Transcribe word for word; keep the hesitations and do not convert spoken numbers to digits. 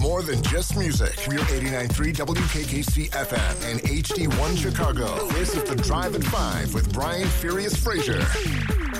more than just music. We're eighty-nine point three W K K C F M and H D one Chicago. This is The Drive at five with Brian Furious Frazier.